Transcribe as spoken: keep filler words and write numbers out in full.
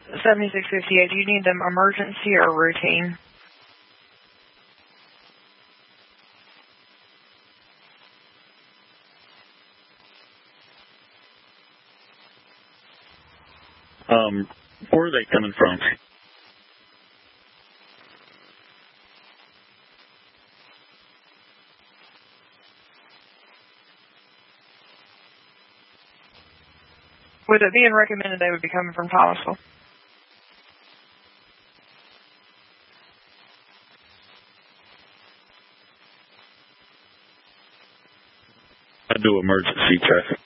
seventy-six fifty-eight, do you need them emergency or routine? Um, where are they coming from? With it being recommended, they would be coming from Thomasville. I do emergency traffic.